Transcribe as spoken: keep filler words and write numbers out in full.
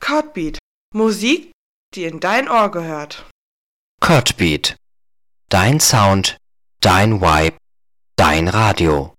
Codbeat. Musik, die in dein Ohr gehört. Codbeat. Dein Sound, dein Vibe, dein Radio.